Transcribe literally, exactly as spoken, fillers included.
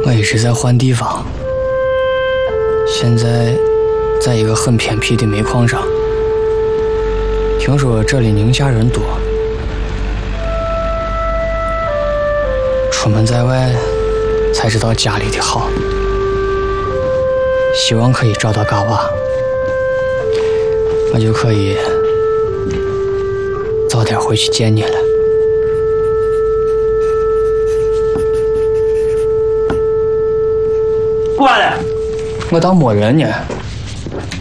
我一直在换地方，现在在一个很偏僻的煤矿上。听说这里宁夏人多，出门在外才知道家里的好。希望可以找到嘎娃，我就可以早点回去见你了。 过来， 我当没人呢。